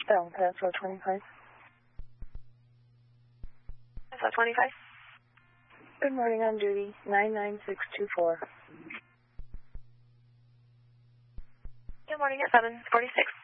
South, SO 25. SO 25. Good morning, on duty, 99624. Good morning at 746.